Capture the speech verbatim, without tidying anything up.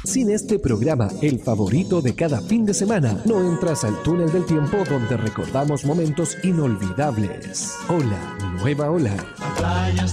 Sin este programa, el favorito de cada fin de semana, no entras al túnel del tiempo donde recordamos momentos inolvidables. Hola, Nueva Ola.